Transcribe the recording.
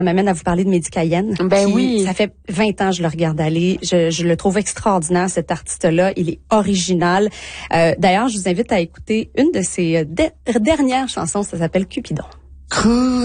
Ça m'amène à vous parler de Mehdi Cayenne. Ben oui. Ça fait 20 ans que je le regarde aller. Je le trouve extraordinaire, cet artiste-là. Il est original. D'ailleurs, je vous invite à écouter une de ses dernières chansons. Ça s'appelle Cupidon.